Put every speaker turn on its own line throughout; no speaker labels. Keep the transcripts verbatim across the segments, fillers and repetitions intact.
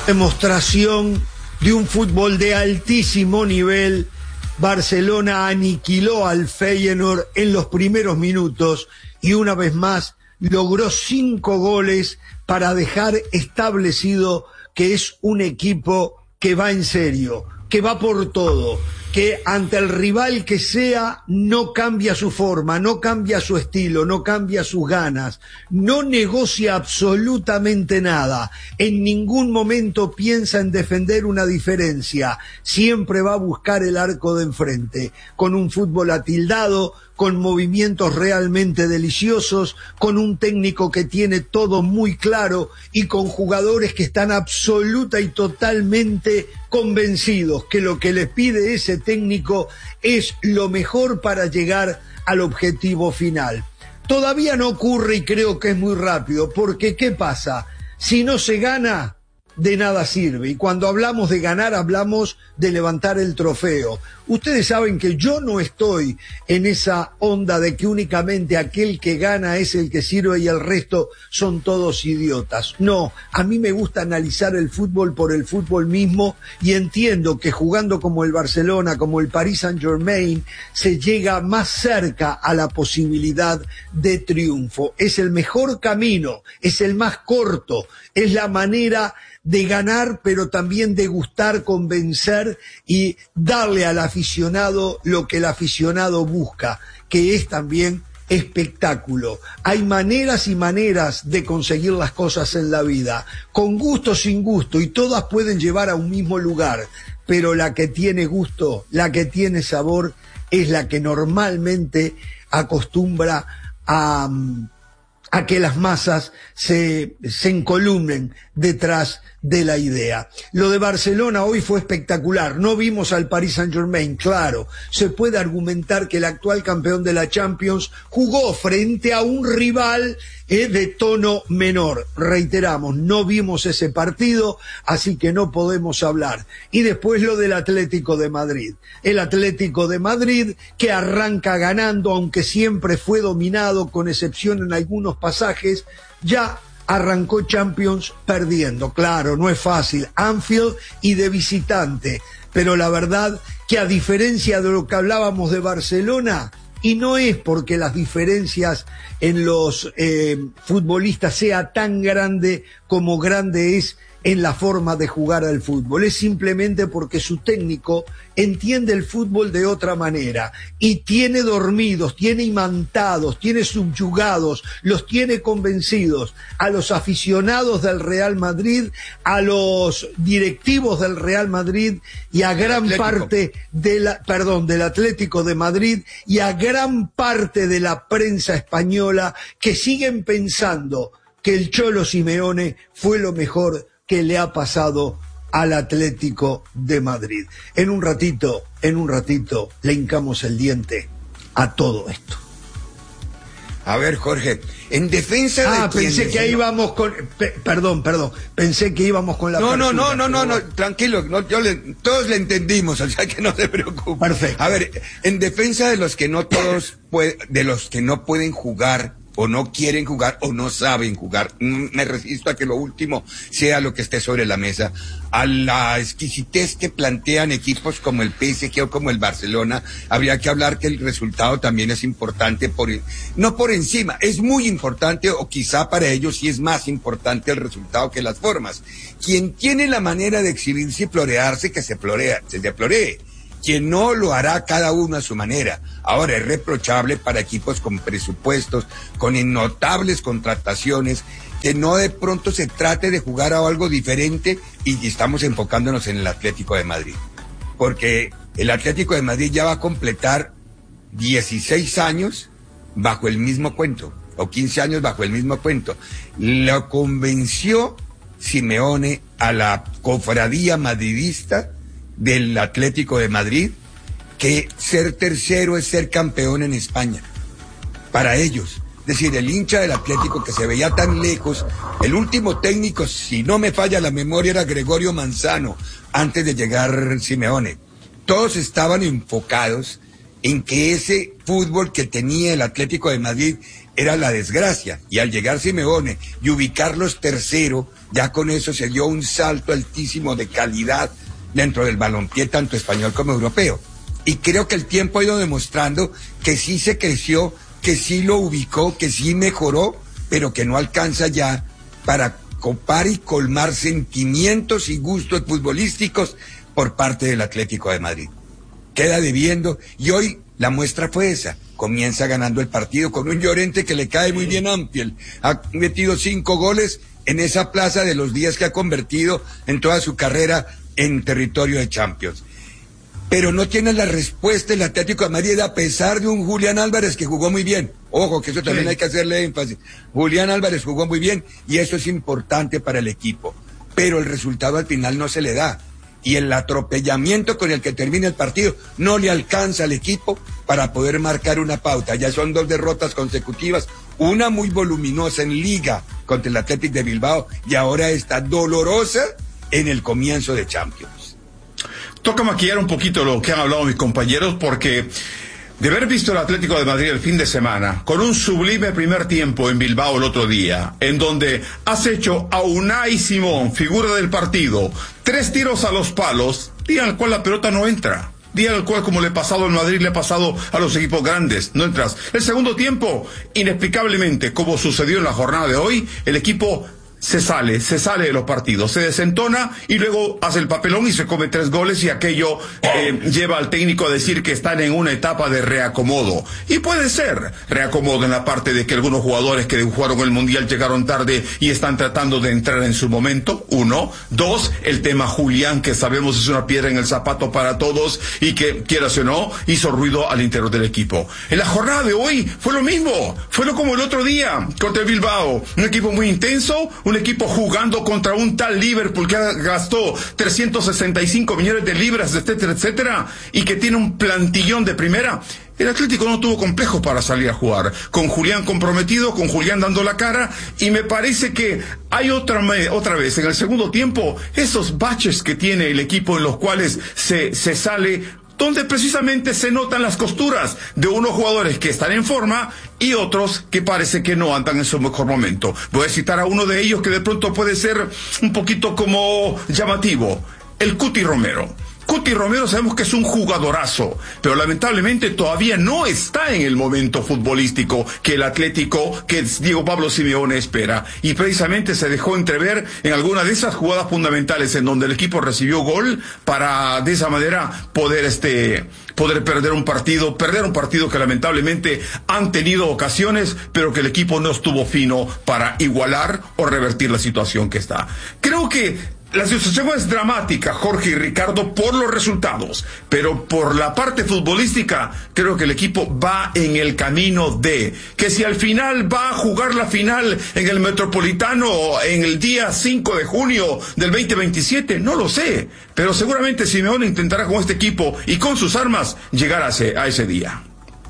Demostración de un fútbol de altísimo nivel. Barcelona aniquiló al Feyenoord en los primeros minutos y una vez más logró cinco goles para dejar establecido que es un equipo que va en serio, que va por todo, que ante el rival que sea no cambia su forma, no cambia su estilo, no cambia sus ganas, no negocia absolutamente nada, en ningún momento piensa en defender una diferencia, siempre va a buscar el arco de enfrente, con un fútbol atildado, con movimientos realmente deliciosos, con un técnico que tiene todo muy claro y con jugadores que están absoluta y totalmente convencidos que lo que les pide ese técnico es lo mejor para llegar al objetivo final. Todavía no ocurre y creo que es muy rápido, porque ¿qué pasa? Si no se gana, de nada sirve. Y cuando hablamos de ganar, hablamos de levantar el trofeo. Ustedes saben que yo no estoy en esa onda de que únicamente aquel que gana es el que sirve y el resto son todos idiotas. No, a mí me gusta analizar el fútbol por el fútbol mismo y entiendo que jugando como el Barcelona, como el Paris Saint-Germain, se llega más cerca a la posibilidad de triunfo. Es el mejor camino, es el más corto, es la manera de ganar, pero también de gustar, convencer y darle al aficionado lo que el aficionado busca, que es también espectáculo. Hay maneras y maneras de conseguir las cosas en la vida, con gusto o sin gusto, y todas pueden llevar a un mismo lugar, pero la que tiene gusto, la que tiene sabor, es la que normalmente acostumbra a... a que las masas se, se encolumnen detrás de la idea. Lo de Barcelona hoy fue espectacular. No vimos al Paris Saint-Germain, claro. Se puede argumentar que el actual campeón de la Champions jugó frente a un rival eh, de tono menor. Reiteramos, no vimos ese partido, así que no podemos hablar. Y después lo del Atlético de Madrid. El Atlético de Madrid que arranca ganando, aunque siempre fue dominado, con excepción en algunos pasajes, ya arrancó Champions perdiendo. Claro, no es fácil, Anfield y de visitante, pero la verdad que a diferencia de lo que hablábamos de Barcelona, y no es porque las diferencias en los eh, futbolistas sea tan grande como grande es en la forma de jugar al fútbol, es simplemente porque su técnico entiende el fútbol de otra manera y tiene dormidos, tiene imantados, tiene subyugados, los tiene convencidos a los aficionados del Real Madrid, a los directivos del Real Madrid y a gran parte de la, perdón, del Atlético de Madrid y a gran parte de la prensa española que siguen pensando que el Cholo Simeone fue lo mejor que le ha pasado al Atlético de Madrid. En un ratito, en un ratito, le hincamos el diente a todo esto.
A ver, Jorge, en defensa de...
Ah, pensé que ahí íbamos con... Pe, perdón, perdón, pensé que íbamos con la...
No, apertura, no, no, no, no, no, tranquilo, no, yo le, todos le entendimos, o sea que no se preocupe.
Perfecto.
A ver, en defensa de los que no todos pueden, de los que no pueden jugar, o no quieren jugar, o no saben jugar. Me resisto a que lo último sea lo que esté sobre la mesa. A la exquisitez que plantean equipos como el P S G o como el Barcelona, habría que hablar que el resultado también es importante, por no por encima, es muy importante, o quizá para ellos sí es más importante el resultado que las formas. Quien tiene la manera de exhibirse y florearse, que se florea, se deploree. Quien no lo hará cada uno a su manera. Ahora es reprochable para equipos con presupuestos, con innotables contrataciones, que no de pronto se trate de jugar a algo diferente y estamos enfocándonos en el Atlético de Madrid. Porque el Atlético de Madrid ya va a completar dieciséis años bajo el mismo cuento, o quince años bajo el mismo cuento. Lo convenció Simeone a la cofradía madridista del Atlético de Madrid que ser tercero es ser campeón en España para ellos. Es decir, el hincha del Atlético que se veía tan lejos, el último técnico, si no me falla la memoria, era Gregorio Manzano antes de llegar Simeone. Todos estaban enfocados en que ese fútbol que tenía el Atlético de Madrid era la desgracia, y al llegar Simeone y ubicarlos tercero, ya con eso se dio un salto altísimo de calidad dentro del balompié, tanto español como europeo. Y creo que el tiempo ha ido demostrando que sí se creció, que sí lo ubicó, que sí mejoró, pero que no alcanza ya para copar y colmar sentimientos y gustos futbolísticos por parte del Atlético de Madrid. Queda debiendo, y hoy la muestra fue esa. Comienza ganando el partido con un Llorente que le cae muy bien a Anfield. Ha metido cinco goles en esa plaza de los días que ha convertido en toda su carrera en territorio de Champions. Pero no tiene la respuesta el Atlético de Madrid, a pesar de un Julián Álvarez que jugó muy bien. Ojo, que eso también sí hay que hacerle énfasis. Julián Álvarez jugó muy bien y eso es importante para el equipo. Pero el resultado al final no se le da. Y el atropellamiento con el que termina el partido no le alcanza al equipo para poder marcar una pauta. Ya son dos derrotas consecutivas, una muy voluminosa en Liga contra el Athletic de Bilbao y ahora esta dolorosa en el comienzo de Champions.
Toca maquillar un poquito lo que han hablado mis compañeros, porque de haber visto el Atlético de Madrid el fin de semana, con un sublime primer tiempo en Bilbao el otro día, en donde has hecho a Unai Simón, figura del partido, tres tiros a los palos, día al cual la pelota no entra. Día al cual, como le ha pasado al Madrid, le ha pasado a los equipos grandes, no entras. El segundo tiempo, inexplicablemente, como sucedió en la jornada de hoy, el equipo se sale, se sale de los partidos, se desentona y luego hace el papelón y se come tres goles, y aquello eh, lleva al técnico a decir que están en una etapa de reacomodo. Y puede ser reacomodo en la parte de que algunos jugadores que jugaron el Mundial llegaron tarde y están tratando de entrar en su momento, uno. Dos, el tema Julián, que sabemos es una piedra en el zapato para todos y que, quieras o no, hizo ruido al interior del equipo. En la jornada de hoy fue lo mismo, fue lo como el otro día contra el Bilbao, un equipo muy intenso, un equipo jugando contra un tal Liverpool que gastó trescientos sesenta y cinco millones de libras, etcétera, etcétera, y que tiene un plantillón de primera. El Atlético no tuvo complejos para salir a jugar, con Julián comprometido, con Julián dando la cara, y me parece que hay otra, otra vez en el segundo tiempo esos baches que tiene el equipo en los cuales se, se sale, donde precisamente se notan las costuras de unos jugadores que están en forma y otros que parece que no andan en su mejor momento. Voy a citar a uno de ellos que de pronto puede ser un poquito como llamativo, el Cuti Romero. Cuti Romero sabemos que es un jugadorazo, pero lamentablemente todavía no está en el momento futbolístico que el Atlético, que Diego Pablo Simeone espera. Y precisamente se dejó entrever en alguna de esas jugadas fundamentales en donde el equipo recibió gol para de esa manera poder este poder perder un partido, perder un partido que lamentablemente han tenido ocasiones, pero que el equipo no estuvo fino para igualar o revertir la situación que está. Creo que la situación es dramática, Jorge y Ricardo, por los resultados, pero por la parte futbolística, creo que el equipo va en el camino de que si al final va a jugar la final en el Metropolitano en el día cinco de junio del veinte veintisiete, no lo sé, pero seguramente Simeone intentará con este equipo y con sus armas llegar a ese, a ese día.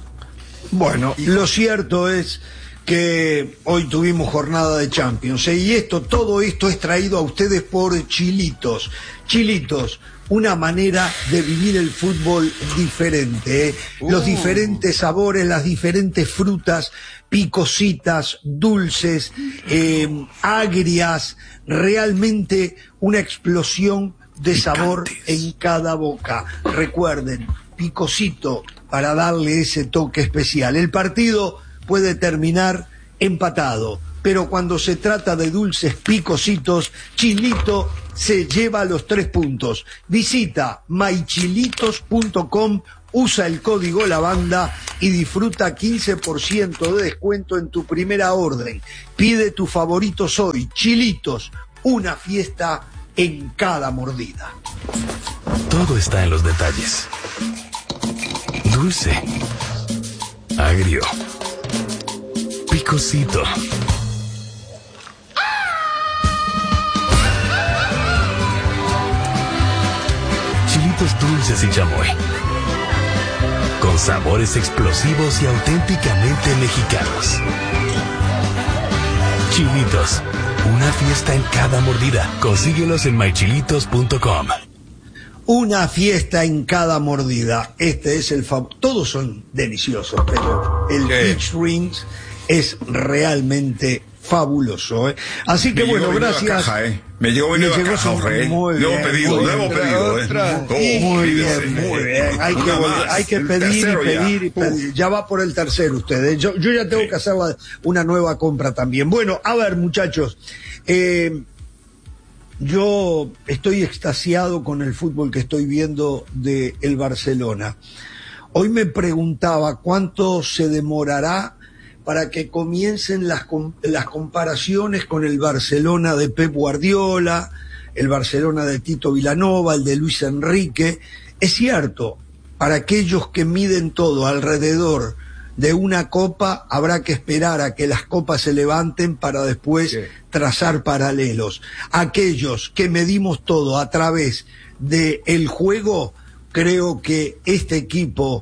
Bueno, lo cierto es que hoy tuvimos jornada de Champions, ¿eh? Y esto, todo esto es traído a ustedes por Chilitos. Chilitos, una manera de vivir el fútbol diferente, ¿eh? Uh. Los diferentes sabores, las diferentes frutas, picositas, dulces, eh, agrias, realmente una explosión de sabor en cada boca. Recuerden, picosito para darle ese toque especial. El partido puede terminar empatado, pero cuando se trata de dulces picositos, Chilito se lleva los tres puntos. Visita my chilitos punto com, usa el código LABANDA y disfruta quince por ciento de descuento en tu primera orden. Pide tus favoritos hoy. Chilitos, una fiesta en cada mordida.
Todo está en los detalles. Dulce, agrio, picosito. Chilitos dulces y chamoy, con sabores explosivos y auténticamente mexicanos. Chilitos, una fiesta en cada mordida. Consíguelos en my chilitos punto com.
una fiesta en cada mordida. Este es el fav- todos son deliciosos, pero el
Sí.
Peach Rings es realmente fabuloso, ¿eh? Así que
Me
bueno,
llegó mi nueva
gracias.
caja, ¿eh? Me llegó mi
Le
nueva
llegó
caja,
su-
Jorge.
muy
Nuevo
bien,
pedido,
muy
nuevo
bien.
pedido, ¿eh?
Otra.
Oh,
Muy
fíjese.
bien, muy bien. Hay que,
Una
volver-
más,
hay que
el
pedir y
tercero ya.
pedir y pedir. Ya va por el tercero ustedes. Yo, yo ya tengo
Sí.
que hacer la- una nueva compra también. Bueno, a ver, muchachos. Eh, yo estoy extasiado con el fútbol que estoy viendo de el Barcelona. Hoy me preguntaba cuánto se demorará para que comiencen las, com- las comparaciones con el Barcelona de Pep Guardiola, el Barcelona de Tito Vilanova, el de Luis Enrique. Es cierto, para aquellos que miden todo alrededor de una copa, habrá que esperar a que las copas se levanten para después
Sí.
trazar paralelos. Aquellos que medimos todo a través de el juego, creo que este equipo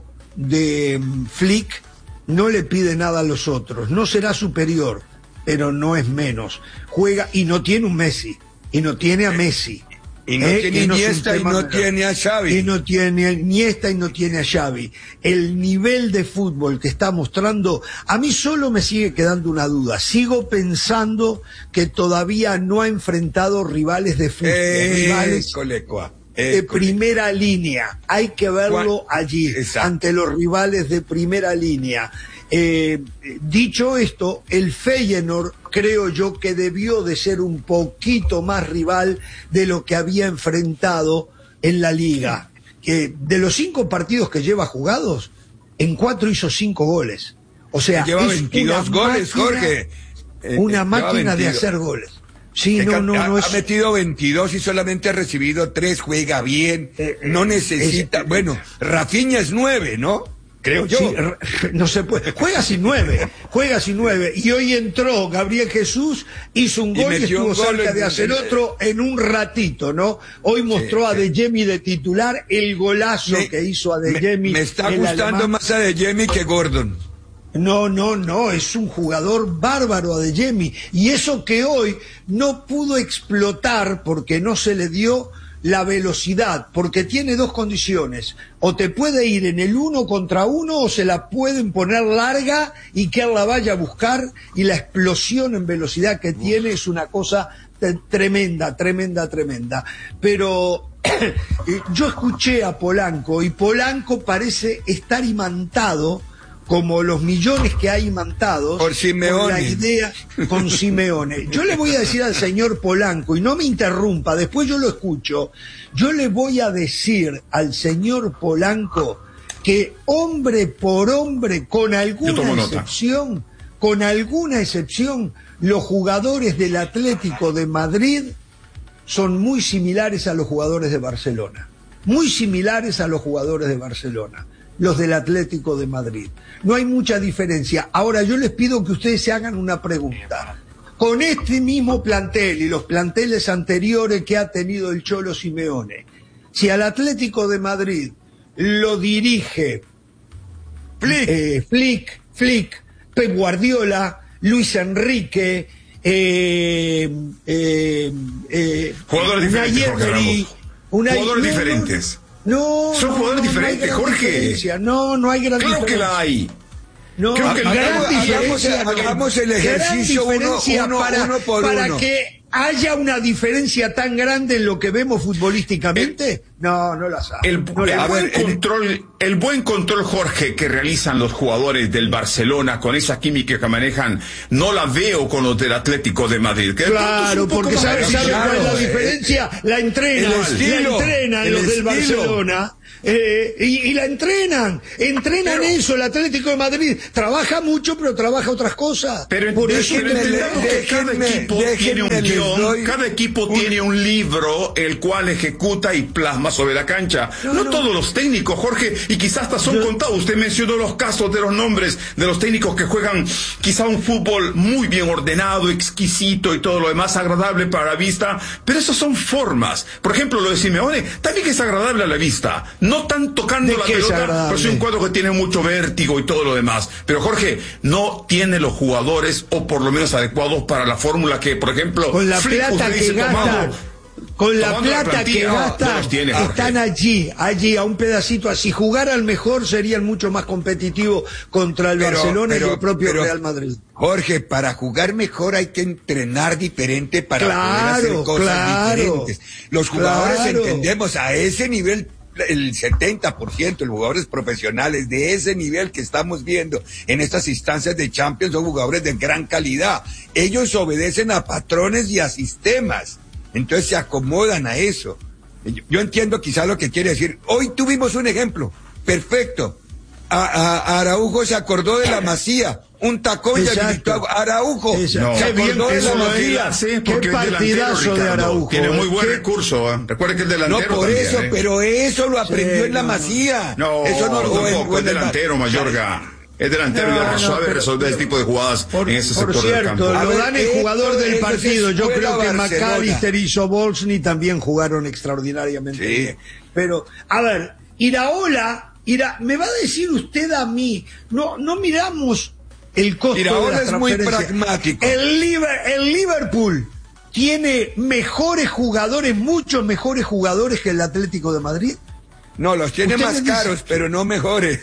de mm, Flick no le pide nada a los otros, no será superior, pero no es menos. Juega y no tiene un Messi, y no tiene a Messi.
Y no
¿eh?
tiene
Que es un
Iniesta y
tema
no
menor.
tiene a Xavi.
Y no tiene a Iniesta y no tiene a Xavi. El nivel de fútbol que está mostrando, a mí solo me sigue quedando una duda. Sigo pensando que todavía no ha enfrentado rivales de fútbol, rivales
École,
de primera línea. Hay que verlo
Juan-
allí,
Exacto.
ante los rivales de primera línea. Eh, dicho esto, el Feyenoord creo yo que debió de ser un poquito más rival de lo que había enfrentado en la liga. Que de los cinco partidos que lleva jugados, en cuatro hizo cinco goles. O sea,
Lleva
es
veintidós
una
goles,
máquina-
Jorge. Eh,
Una
lleva
máquina de
veintidós.
hacer goles. Sí,
Es que
no, no,
ha,
no
ha
es.
metido veintidós y solamente ha recibido tres, juega bien,
Eh,
no
eh,
necesita,
es-
bueno, Rafinha es nueve, ¿no? Creo yo.
Sí, r- no se puede. Juega sin nueve, juega sin nueve. Y hoy entró Gabriel Jesús, hizo un
Y
gol y,
metió
estuvo
un gol
cerca
en-
de hacer
en-
otro en un ratito, ¿no? Hoy mostró a
sí.
De Jemi de titular, el golazo
Me-
que hizo a De
me,
Jemi.
me está
el
gustando
alemán.
más a De Jemi que Gordon.
No, no, no, es un jugador bárbaro a De Jemi. Y eso que hoy no pudo explotar porque no se le dio la velocidad, porque tiene dos condiciones. O te puede ir en el uno contra uno o se la pueden poner larga y que él la vaya a buscar, y la explosión en velocidad que tiene es una cosa te- tremenda, tremenda, tremenda. Pero yo escuché a Polanco y Polanco parece estar imantado como los millones que hay imantados
Por Simeone.
con la idea con Simeone. Yo le voy a decir al señor Polanco, y no me interrumpa, después yo lo escucho, yo le voy a decir al señor Polanco que hombre por hombre, con
Yo
alguna
tomo nota.
excepción, con alguna excepción, los jugadores del Atlético de Madrid son muy similares a los jugadores de Barcelona, muy similares a los jugadores de Barcelona, los del Atlético de Madrid. No hay mucha diferencia. Ahora yo les pido que ustedes se hagan una pregunta. Con este mismo plantel y los planteles anteriores que ha tenido el Cholo Simeone, si al Atlético de Madrid lo dirige
Flick.
eh, Flick, Flick, Pep Guardiola, Luis Enrique, eh, eh, eh,
Jugadores
Unai
diferentes, Jorge
Emery,
Ramos.
Unai-
Jugadores
no, no,
diferentes.
No,
Son
no,
jugadores
no, no hay
diferentes,
gran
Jorge.
diferencia. No, no hay gran
Claro que
diferencia.
la hay.
No,
Creo que el-
gran
hagamos-
diferencia,
hagamos- hagamos el
gran
ejercicio uno-
diferencia
uno-
para,
uno por
para
uno.
que haya una diferencia tan grande en lo que vemos futbolísticamente. No, no la sabe.
El,
no
el
la
buen
sabe.
control, el buen control, Jorge, que realizan los jugadores del Barcelona con esa química que manejan, no la veo con los del Atlético de Madrid. Que de pronto es
Claro,
un poco
porque
más
sabe,
difícil.
sabe cuál es la
claro, eh,
diferencia, la entrenan,
el estilo,
la entrenan
el
los del
estilo.
Barcelona, eh, y, y la entrenan, entrenan
Pero-
eso, el Atlético de Madrid trabaja mucho, pero trabaja otras cosas.
Pero,
por eso
pero
que-
entendamos que cada
déjenme-
equipo tiene un
déjenme, les
guión,
doy
cada equipo
un-
tiene un libro el cual ejecuta y plasma sobre la cancha. No,
No, no.
todos los técnicos, Jorge, y quizás hasta son
Yo-
contados. Usted mencionó los casos de los nombres de los técnicos que juegan quizá un fútbol muy bien ordenado, exquisito y todo lo demás agradable para la vista, pero esas son formas. Por ejemplo, lo de Simeone también es agradable a la vista, no tan tocando
¿De
la
qué es
pelota,
agradable?
pero es un cuadro que tiene mucho vértigo y todo lo demás. Pero Jorge, no tiene los jugadores, o por lo menos adecuados para la fórmula que, por ejemplo,
Con la
Flick
plata
usted dice,
que
tomado,
gasta, con la
Tomando la
plata que
plantilla,
gastan,
no los tiene, Jorge.
están allí, allí a un pedacito. Si jugaran mejor serían mucho más competitivos contra el
Pero-
Barcelona
pero-
y el propio
pero-
Real Madrid.
Jorge, para jugar mejor hay que entrenar diferente para
Claro,
poder hacer cosas
claro,
diferentes. Los jugadores
claro.
entendemos a ese nivel, el setenta por ciento, los jugadores profesionales de ese nivel que estamos viendo en estas instancias de Champions son jugadores de gran calidad. Ellos obedecen a patrones y a sistemas, entonces se acomodan a eso. Yo, yo entiendo quizá lo que quiere decir. Hoy tuvimos un ejemplo perfecto. A, a- a Araujo se acordó de la Masía, un tacón y
Exacto.
habilitó a Araujo.
Exacto.
Se
Qué bien
acordó
que
de la
eso lo
Masía.
diga.
Sí,
Qué
porque es delantero,
partidazo de
Ricardo.
Araujo,
Tiene muy
¿eh?
buen
Qué-
recurso. ¿eh? Recuerde que es
No,
delantero
por
también,
eso,
¿eh?
pero eso lo aprendió
Sí,
en la
no, no.
Masía.
No,
eso no, o en-
tampoco,
o
es
en el-
delantero, Mayorga. Es delantero
No,
y
no,
sabe
pero-
resolver ese tipo de jugadas
Por,
en ese
por
sector del
cierto,
campo.
A
lo
ver,
dan el
esto-
jugador del
esto es
partido. Yo
escuela
creo que
Barcelona.
McAllister y Sobolsny también jugaron extraordinariamente
Sí.
bien. Pero, a ver, Iraola, Ira, me va a decir usted a mí, no, no miramos el costo
Iraola
de las
es muy
transferencias.
pragmático.
El, Liber- el Liverpool tiene mejores jugadores, muchos mejores jugadores que el Atlético de Madrid.
No, los tiene
Usted
más
me dice-
caros, pero no mejores.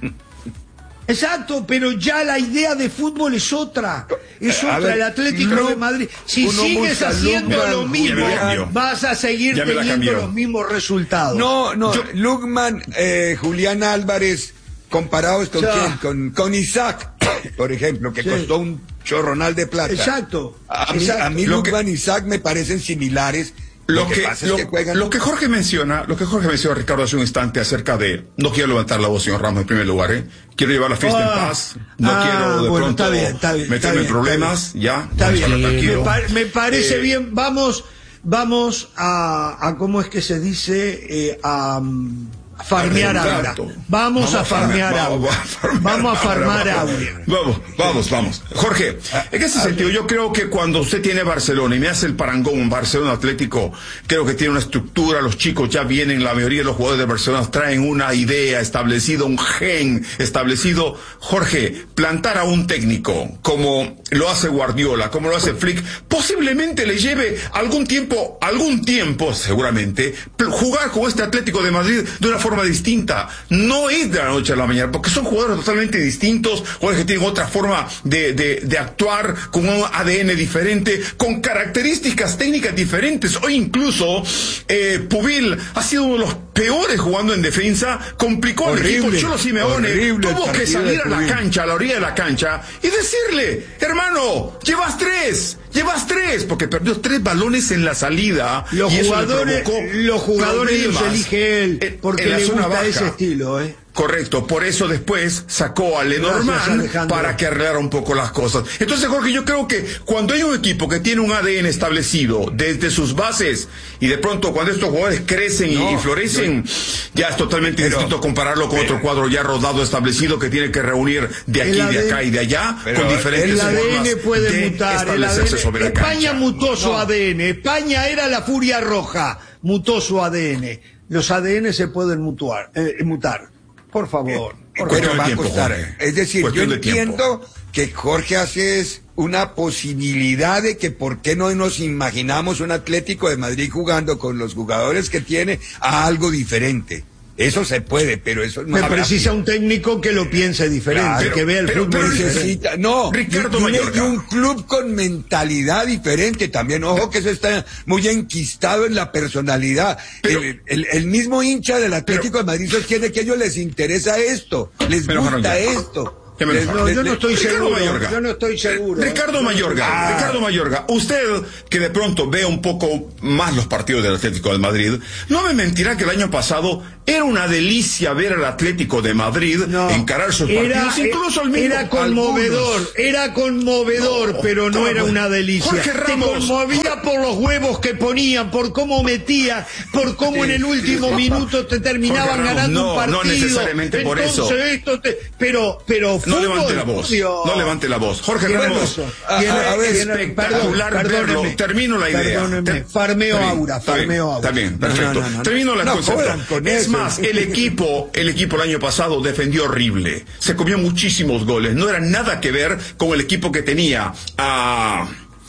Exacto, pero ya la idea de fútbol es otra. Es
A
otra,
ver,
el Atlético
no,
de Madrid. Si
uno
sigues
busca
haciendo
Lugman,
lo mismo,
ya me la cambió.
vas a seguir
Ya me la
teniendo
cambió.
los mismos resultados.
No, no,
Yo-
Lugman, eh, Julián Álvarez, comparados con
Ya.
quién, con, con Isaac, por ejemplo, que
Sí.
costó un chorronal de plata.
Exacto,
A mí,
exacto.
a mí
Lo que-
Lugman y Isaac me parecen similares.
Lo que,
pasa es
lo,
que juegan.
lo que Jorge menciona, lo que Jorge menciona, Ricardo, hace un instante acerca de, no quiero levantar la voz, señor Ramos, en primer lugar, ¿eh? Quiero llevar la fiesta
Ah,
en paz, no
ah,
quiero de
bueno,
pronto
está bien, está bien, está
meterme
bien,
en problemas,
está
ya.
Está bien,
Estarlo tranquilo.
me, pa- me parece
Eh,
bien. Vamos, vamos a, a ¿cómo es que se dice? Eh, a, mm, a farmear
Al
ahora.
retrato.
Vamos, a farmear
vamos,
ahora.
a farmear
Vamos a farmar
ahora,
ahora.
Vamos, vamos, vamos. Jorge, en ese sentido, yo creo que cuando usted tiene Barcelona y me hace el parangón Barcelona Atlético, creo que tiene una estructura, los chicos ya vienen, la mayoría de los jugadores de Barcelona traen una idea establecida, un gen establecido. Jorge, plantar a un técnico como lo hace Guardiola, como lo hace Flick, posiblemente le lleve algún tiempo, algún tiempo seguramente, pl- jugar con este Atlético de Madrid de una forma distinta. No es de la noche a la mañana, porque son jugadores totalmente distintos, jugadores que tienen otra forma de, de, de actuar, con un A D N diferente, con características técnicas diferentes. Hoy incluso eh, Pubil ha sido uno de los peores jugando en defensa, complicó al equipo.
Horrible,
Cholo Simeone
horrible el
tuvo que
partido de
salir a la
Pubil.
cancha, a la orilla de la cancha, y decirle, hermano, llevas tres, llevas tres, porque perdió tres balones en la salida.
Los
y eso le
jugadores,
provocó
los jugadores los
problemas
elige él,
en-
porque
en la
le
zona
gusta
baja.
ese estilo, ¿eh?
Correcto, por eso después sacó a Lenormand
Gracias, Alejandro.
para que arreglara un poco las cosas. Entonces, Jorge, yo creo que cuando hay un equipo que tiene un A D N establecido desde sus bases y de pronto cuando estos jugadores crecen y-
No,
y florecen, ya es totalmente
Pero-
distinto compararlo con otro cuadro ya rodado establecido que tiene que reunir de aquí,
El
de
A D N
acá y de allá
Pero
con diferentes
El
formas
A D N puede
de
mutar. El
establecerse
A D N
sobre la
España
cancha.
mutó su
No.
A D N. España era la furia roja. Mutó su A D N. Los A D N se pueden mutuar, eh, mutar. Por favor. por
cuestión
Pero
de
va a
tiempo,
costar.
Jorge.
Es decir,
Cuestión
yo
de tiempo.
entiendo que Jorge hace es una posibilidad de que por qué no nos imaginamos un Atlético de Madrid jugando con los jugadores que tiene a algo diferente. Eso se puede, pero eso no
Me
habrá
precisa
tiempo.
un técnico que lo piense diferente,
Claro,
que vea el
pero-
fútbol
pero
diferente.
Necesita, no,
Ricardo
y un-
Mayorga.
y un club con mentalidad diferente también. Ojo que eso está muy enquistado en la personalidad.
Pero-
el, el- el mismo hincha del Atlético de Madrid sostiene que a ellos les interesa esto, les
Pero,
gusta
Mayorga,
esto.
ya me
Les-
enojaron.
No,
les-
yo no estoy
Ricardo
seguro.
Mayorga.
Yo no estoy seguro.
Ricardo Mayorga,
Ah.
Ricardo Mayorga, usted que de pronto ve un poco más los partidos del Atlético de Madrid, no me mentirá que el año pasado era una delicia ver al Atlético de Madrid
No,
encarar sus
era,
partidos, incluso al mismo
era conmovedor,
algunos.
era conmovedor,
No,
pero no
estaba
era
bueno.
una delicia.
Jorge
Te
Ramos.
conmovía por los huevos que ponían, por cómo metía, por cómo en el último minuto te terminaban
Jorge Ramos,
ganando
no,
un partido.
no necesariamente por
Entonces,
eso.
esto te- pero, pero
No
fútbol,
levante la voz,
Dios.
no levante la voz. Jorge
Tiene
Ramos,
razón.
a-
Tiene-
a ver,
tiene-
espectacular
perdón,
verlo.
perdóneme.
Termino la idea.
Perdóneme.
Ter-
Farmeo
Está bien,
aura,
está bien,
farmeo aura.
Está bien,
No,
perfecto.
no, no, no.
Termino la
No
concepto.
jodan con
Es
eso.
más, el equipo, el equipo el año pasado defendió horrible. Se comió muchísimos goles. No era nada que ver con el equipo que tenía a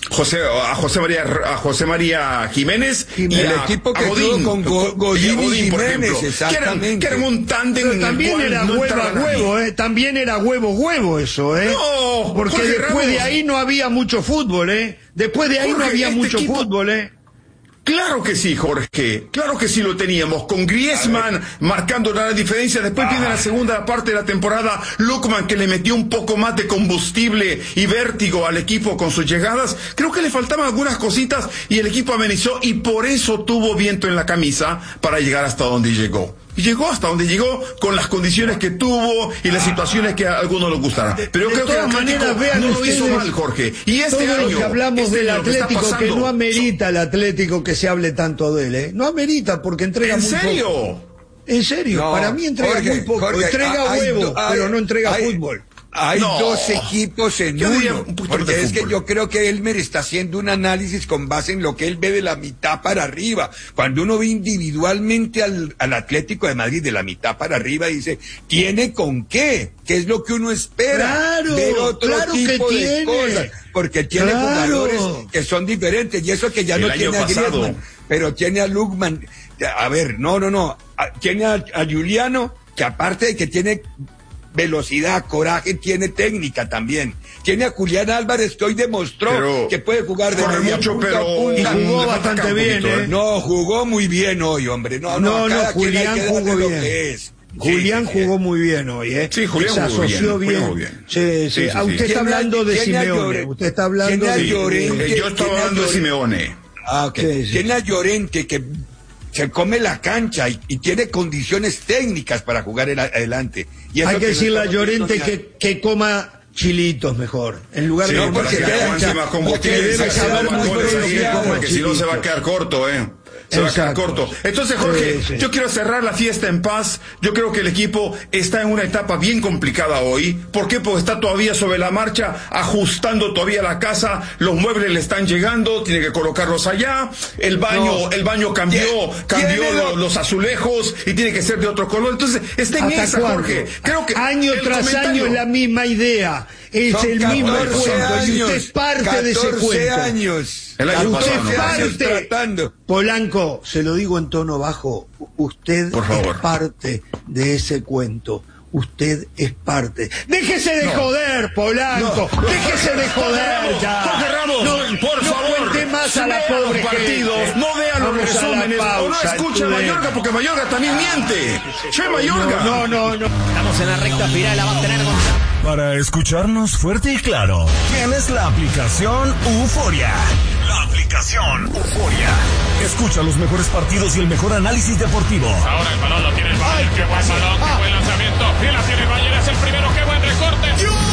José, a José María, a José María Jiménez,
Jiménez.
y
el
a,
equipo que
a Godín,
con Go, Godín y Godín, por
Jiménez,
ejemplo, exactamente.
Que eran, que eran un tándem en
también
el cual
era
no
huevo a huevo, eh. También era huevo huevo eso, eh.
No,
porque
Jorge
después
Ramos.
de ahí no había mucho fútbol, eh. Después de ahí
Jorge,
no había
este
mucho
equipo...
fútbol, eh.
Claro que sí, Jorge. Claro que sí lo teníamos. Con Griezmann marcando la diferencia. Después
Ah.
viene la segunda parte de la temporada. Lukman, que le metió un poco más de combustible y vértigo al equipo con sus llegadas. Creo que le faltaban algunas cositas y el equipo amenizó y por eso tuvo viento en la camisa para llegar hasta donde llegó. Y llegó hasta donde llegó con las condiciones que tuvo y las situaciones que a algunos les gustaran. Pero yo
de
creo que el
todas
Atlético
maneras, vean
no lo hizo
ustedes
mal, Jorge. Y este
todo
año,
lo que hablamos
este
del
año que está
Atlético, que,
pasando,
no amerita el Atlético que se hable tanto de él, ¿eh? No amerita porque entrega
¿En
muy
serio?
poco. En serio,
No,
para mí entrega
Jorge,
muy poco.
Jorge,
entrega
hay
huevo,
do- hay-
pero no entrega
hay-
fútbol.
Hay
No.
dos equipos en
Yo diría
uno,
un poquito más
porque
de
es que
fútbol.
yo creo que Elmer está haciendo un análisis con base en lo que él ve de la mitad para arriba. Cuando uno ve individualmente al, al Atlético de Madrid de la mitad para arriba, dice, ¿tiene con qué? ¿Qué es lo que uno espera?
Claro,
Ver otro
claro que
tipo de
tiene.
cosas, porque tiene
Claro.
jugadores que son diferentes, y eso que ya
El
no
año
tiene a
pasado.
Griezmann, pero tiene a Lukman. A ver, no, no, no, a- tiene a, a Juliano, que aparte de que tiene velocidad, coraje, tiene técnica también. Tiene a Julián Álvarez, que hoy demostró
Pero
que puede jugar de
corre
media
mucho,
punta
pero-
a punta.
Y jugó
Le
bastante
falta un
bien,
poquito,
¿eh?
¿eh?
No, jugó muy bien hoy, hombre. No, no,
No,
a
no,
cada quien hay
Julián
que darle
jugó
lo
bien.
que es.
Julián
Sí, sí,
jugó muy bien hoy, ¿eh?
Sí, Julián
se
jugó bien,
asoció
Julián
bien.
jugó bien.
Sí, sí.
Sí, sí,
Ah,
sí.
usted está
Tiene a-
hablando de
tiene a
Simeone.
Llore-
Usted está hablando
tiene a
de...
Llorente.
Eh, yo estaba
Tiene a
hablando de
Llorente.
Simeone.
Ah, ok.
Sí, sí.
Tiene a Llorente que se come la cancha y, y tiene condiciones técnicas para jugar el- adelante. Y eso
Hay que
no
decirle a
estamos viendo
Llorente
ya.
que, que coma chilitos mejor. En lugar
Sí,
de
No,
para
porque
que
queda-
la encima
porque
combustible
debe
se
saber
llama
muy
goles
bien
ahí,
lo que come
porque si no se va a
chilito.
quedar corto, ¿eh? Se va a quedar
Exacto.
corto. Entonces, Jorge,
Sí, sí.
yo quiero cerrar la fiesta en paz. Yo creo que el equipo está en una etapa bien complicada hoy. ¿Por qué? Porque está todavía sobre la marcha, ajustando todavía la casa. Los muebles le están llegando, tiene que colocarlos allá. El baño,
No.
el baño cambió,
Tiene-
cambió
tiene
lo-
lo-
los azulejos y tiene que ser de otro color. Entonces, está en
¿Hasta
esa,
cuándo?
Jorge. Creo que
año
el
tras
comentario-
año es la misma idea. Es
Son
el mismo
catorce
cuento.
años,
Y usted es parte de ese
catorce
cuento.
años.
El año
Usted
pasado,
es
¿no?
años
parte.
tratando.
Polanco, se lo digo en tono bajo, usted
Por favor.
es parte de ese cuento. Usted es parte. Déjese de
No.
joder, Polanco.
No.
Déjese de joder
Ramos,
ya.
Jorge Ramos,
no,
por
no
favor,
cuente más a la
vea
pobre
los partidos,
gente.
no vea los
Vamos a la
resúmenes, o no
pausa,
escuche a
el
Mayorga, porque Mayorga también miente. Che, Mayorga.
No, no, no.
Estamos en la recta final, la va a tener Gonzalo.
Para escucharnos fuerte y claro, tienes la aplicación Euforia. La aplicación Euforia. Escucha los mejores partidos y el mejor análisis deportivo.
Ahora el balón lo tiene el Bayern, qué buen balón, qué buen lanzamiento. Y la tiene el Bayern, es el primero, qué buen recorte.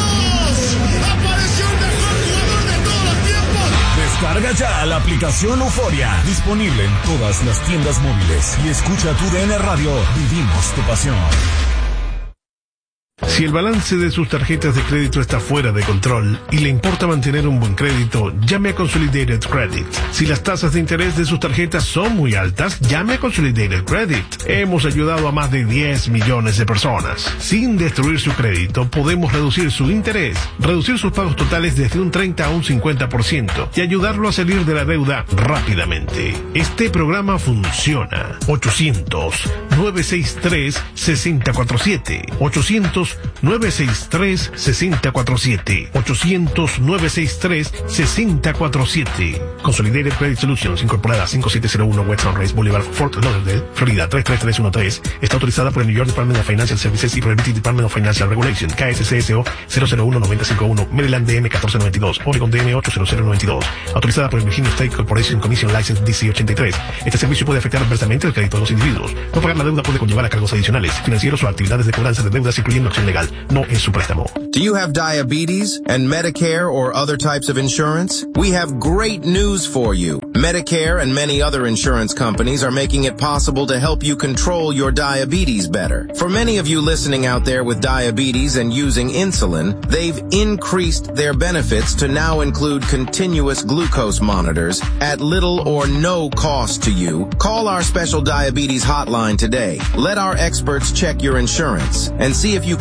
¡Apareció el mejor jugador de todos los tiempos!
Descarga ya la aplicación Euforia. Disponible en todas las tiendas móviles. Y escucha tu D N Radio. Vivimos tu pasión.
Si el balance de sus tarjetas de crédito está fuera de control y le importa mantener un buen crédito, llame a Consolidated Credit. Si las tasas de interés de sus tarjetas son muy altas, llame a Consolidated Credit. Hemos ayudado a más de diez millones de personas. Sin destruir su crédito, podemos reducir su interés, reducir sus pagos totales desde un treinta a un cincuenta por ciento y ayudarlo a salir de la deuda rápidamente. Este programa funciona. ochocientos, nueve seis tres, seis cero cuatro siete. ochocientos, nueve seis tres, seis cero cuatro siete. ochocientos, nueve seis tres, seis cero cuatro siete. Consolidated Credit Solutions, incorporada cinco siete cero uno West Sunrise Boulevard, Fort Lauderdale, Florida tres tres tres uno tres. Está autorizada por el New York Department of Financial Services y por el British Department of Financial Regulation, K S C S O cero cero uno nueve cinco uno, Maryland D M catorce noventa y dos, Oregon D M ocho cero cero nueve dos. Autorizada por el Virginia State Corporation Commission License D C ochenta y tres. Este servicio puede afectar adversamente el crédito de los individuos. No pagar la deuda puede conllevar a cargos adicionales, financieros o actividades de cobranza de deudas, incluyendo acción legal. No es su préstamo.
Do you have diabetes and Medicare or other types of insurance? We have great news for you. Medicare and many other insurance companies are making it possible to help you control your diabetes better. For many of you listening out there with diabetes and using insulin, they've increased their benefits to now include continuous glucose monitors at little or no cost to you. Call our special diabetes hotline today. Let our experts check your insurance and see if you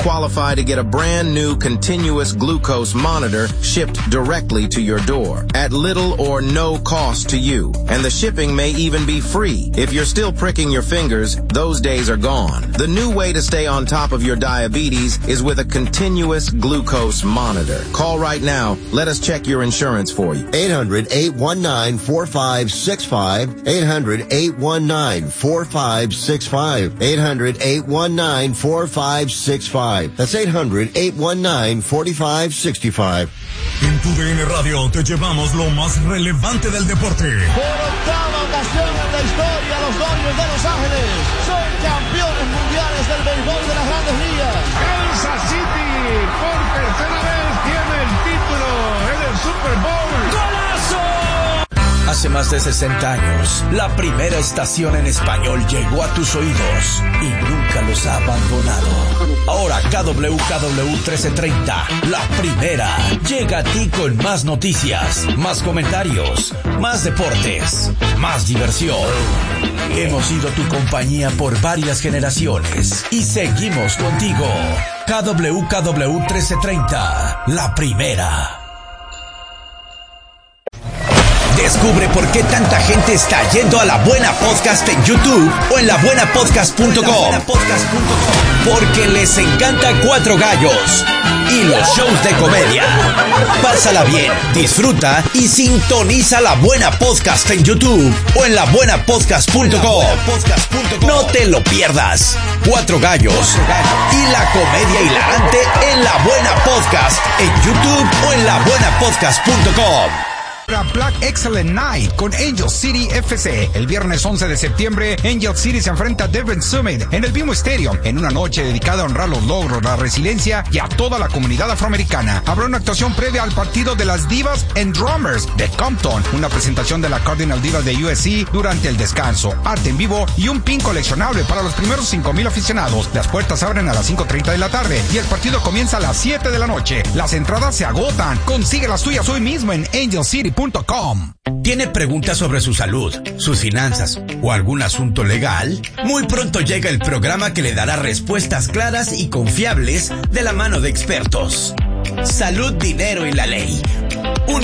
qualify to get a brand new continuous glucose monitor shipped directly to your door at little or no cost to you. And the shipping may even be free. If you're still pricking your fingers, those days are gone. The new way to stay on top of your diabetes is with a continuous glucose monitor. Call right now. Let us check your insurance for you.
eight hundred, eight one nine, four five six five. eight hundred, eight one nine, four five six five. eight hundred, eight one nine, four five six five. That's eight hundred, eight one nine, four five six five.
En tu D N Radio te llevamos lo más relevante del deporte.
Por octava ocasión en la historia, los Dodgers de Los Ángeles son campeones mundiales del béisbol de las Grandes Ligas.
Kansas City por tercera vez tiene el título en el Super Bowl. ¡Golazo!
Hace más de sesenta años, la primera estación en español llegó a tus oídos y nunca los ha abandonado. Ahora K W K W trece treinta, la primera, llega a ti con más noticias, más comentarios, más deportes, más diversión. Hemos sido tu compañía por varias generaciones y seguimos contigo. K W K W trece treinta, la primera. Descubre por qué tanta gente está yendo a La Buena Podcast en YouTube o en la buena podcast punto com. Porque les encanta Cuatro Gallos y los shows de comedia. Pásala bien, disfruta y sintoniza La Buena Podcast en YouTube o en la buena podcast punto com. No te lo pierdas. Cuatro Gallos y la comedia hilarante en La Buena Podcast en YouTube o en la buena podcast punto com.
Black Excellent Night con Angel City F C. El viernes once de septiembre, Angel City se enfrenta a Devon Summit en el BMO Stadium en una noche dedicada a honrar los logros, la resiliencia y a toda la comunidad afroamericana. Habrá una actuación previa al partido de las Divas and Drummers de Compton, una presentación de la Cardinal Divas de U S C durante el descanso, arte en vivo y un pin coleccionable para los primeros cinco mil aficionados. Las puertas abren a las cinco treinta de la tarde y el partido comienza a las siete de la noche. Las entradas se agotan. Consigue las tuyas hoy mismo en angel city punto com.
¿Tiene preguntas sobre su salud, sus finanzas o algún asunto legal? Muy pronto llega el programa que le dará respuestas claras y confiables de la mano de expertos. Salud, dinero y la ley. Un